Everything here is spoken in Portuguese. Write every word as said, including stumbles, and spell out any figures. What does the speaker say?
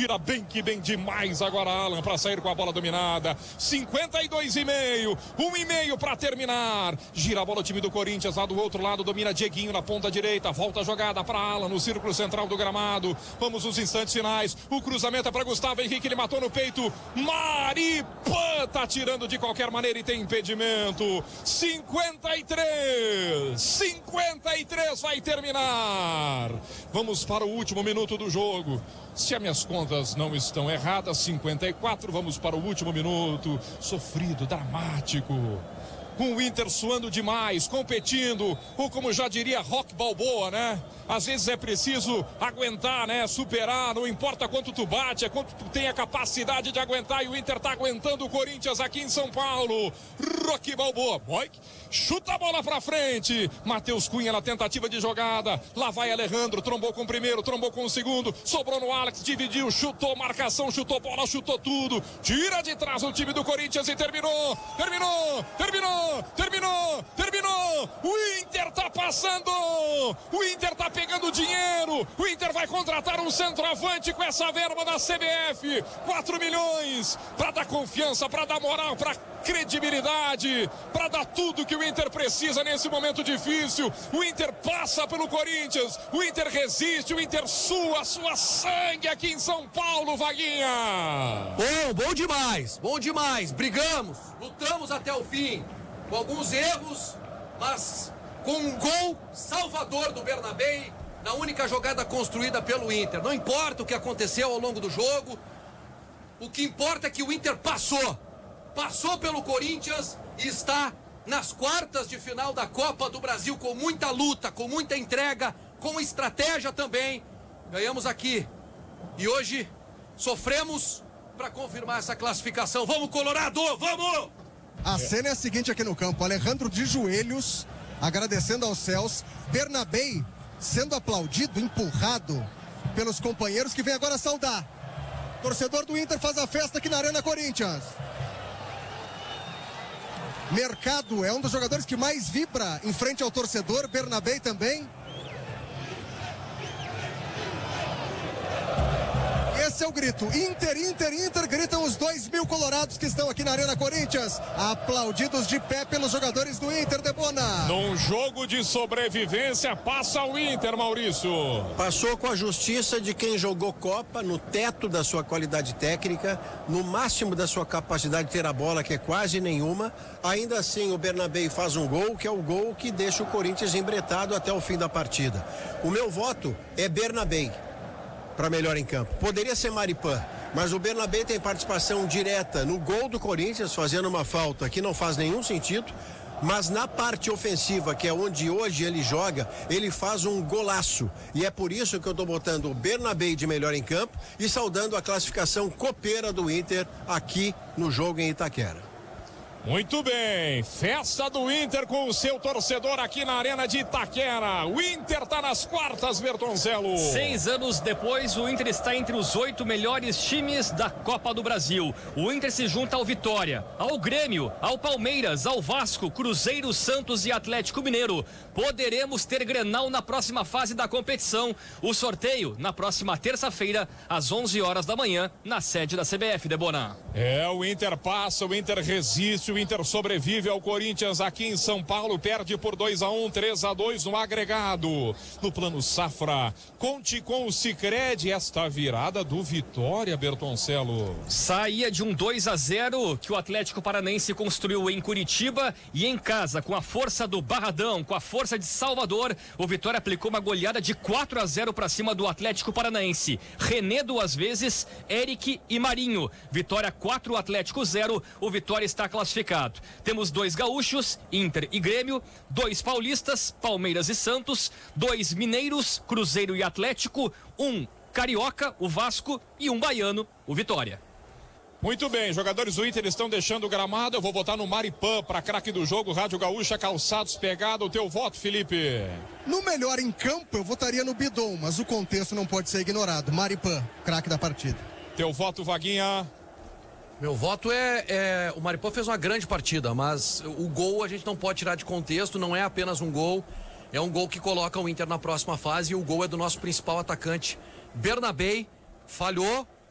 gira bem que bem demais agora Alan para sair com a bola dominada. cinquenta e dois e meio, um e meio para terminar. Gira a bola o time do Corinthians lá do outro lado, domina Dieguinho na ponta direita, volta a jogada para Alan no círculo central do gramado. Vamos nos instantes finais. O cruzamento é para Gustavo Henrique, ele matou no peito. Maripã tá tirando de qualquer maneira e tem impedimento. cinquenta e três, cinquenta e três vai terminar. Vamos para o último minuto do jogo. Se as minhas contas não estão erradas, cinquenta e quatro, vamos para o último minuto. Sofrido, dramático. Com o Inter suando demais, competindo, ou como já diria Rock Balboa, né? Às vezes é preciso aguentar, né? Superar, não importa quanto tu bate, é quanto tu tem a capacidade de aguentar, e o Inter tá aguentando o Corinthians aqui em São Paulo. Rock Balboa, Boik, chuta a bola pra frente. Matheus Cunha na tentativa de jogada, lá vai Alejandro, trombou com o primeiro, trombou com o segundo, sobrou no Alex, dividiu, chutou marcação, chutou bola, chutou tudo. Tira de trás o time do Corinthians e terminou, terminou, terminou. Terminou, terminou, o Inter tá passando, o Inter tá pegando dinheiro, o Inter vai contratar um centroavante com essa verba da C B F, quatro milhões, para dar confiança, para dar moral, para credibilidade, para dar tudo que o Inter precisa nesse momento difícil. O Inter passa pelo Corinthians, o Inter resiste, o Inter sua, sua sangue aqui em São Paulo, Vaguinha. Bom, bom demais, bom demais, brigamos, lutamos até o fim. Com alguns erros, mas com um gol salvador do Bernabé na única jogada construída pelo Inter. Não importa o que aconteceu ao longo do jogo, o que importa é que o Inter passou. Passou pelo Corinthians e está nas quartas de final da Copa do Brasil com muita luta, com muita entrega, com estratégia também. Ganhamos aqui e hoje sofremos para confirmar essa classificação. Vamos, Colorado, vamos! A cena é a seguinte aqui no campo, Alejandro de joelhos, agradecendo aos céus, Bernabé sendo aplaudido, empurrado pelos companheiros que vem agora saudar. Torcedor do Inter faz a festa aqui na Arena Corinthians. Mercado é um dos jogadores que mais vibra em frente ao torcedor, Bernabé também. Esse é o grito, Inter, Inter, Inter, gritam os dois mil colorados que estão aqui na Arena Corinthians, aplaudidos de pé pelos jogadores do Inter, Debona. Num jogo de sobrevivência, passa o Inter, Maurício. Passou com a justiça de quem jogou Copa, no teto da sua qualidade técnica, no máximo da sua capacidade de ter a bola, que é quase nenhuma. Ainda assim, o Bernabé faz um gol, que é o gol que deixa o Corinthians embretado até o fim da partida. O meu voto é Bernabé para melhor em campo. Poderia ser Maripã, mas o Bernabé tem participação direta no gol do Corinthians, fazendo uma falta que não faz nenhum sentido, mas na parte ofensiva, que é onde hoje ele joga, ele faz um golaço. E é por isso que eu estou botando o Bernabé de melhor em campo e saudando a classificação copeira do Inter aqui no jogo em Itaquera. Muito bem, festa do Inter com o seu torcedor aqui na Arena de Itaquera. O Inter tá nas quartas, Bertoncello. Seis anos depois, o Inter está entre os oito melhores times da Copa do Brasil. O Inter se junta ao Vitória, ao Grêmio, ao Palmeiras, ao Vasco, Cruzeiro, Santos e Atlético Mineiro. Poderemos ter Grenal na próxima fase da competição. O sorteio na próxima terça-feira, às onze horas da manhã, na sede da C B F, Debona. É, o Inter passa, o Inter resiste, o Inter sobrevive ao Corinthians aqui em São Paulo, perde por dois a um, três a dois no agregado. No plano safra, conte com o Sicredi, esta virada do Vitória, Bertoncello. Saía de um dois a zero que o Atlético Paranaense construiu em Curitiba e em casa, com a força do Barradão, com a força de Salvador, o Vitória aplicou uma goleada de quatro a zero para cima do Atlético Paranaense. René duas vezes, Eric e Marinho. Vitória quatro, Atlético zero, o Vitória está classificado. Temos dois gaúchos, Inter e Grêmio, dois paulistas, Palmeiras e Santos, dois mineiros, Cruzeiro e Atlético, um carioca, o Vasco, e um baiano, o Vitória. Muito bem, jogadores do Inter estão deixando o gramado. Eu vou votar no Maripã para craque do jogo. Rádio Gaúcha, calçados pegado. O teu voto, Felipe? No melhor em campo, eu votaria no Bidon, mas o contexto não pode ser ignorado. Maripã, craque da partida. Teu voto, Vaguinha? Meu voto é, é... O Maripã fez uma grande partida, mas o gol a gente não pode tirar de contexto. Não é apenas um gol, é um gol que coloca o Inter na próxima fase. E o gol é do nosso principal atacante, Bernabé. Falhou,